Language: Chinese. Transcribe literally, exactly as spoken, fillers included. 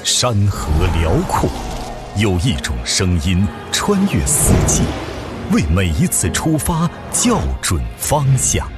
山河辽阔，有一种声音穿越四季，为每一次出发校准方向。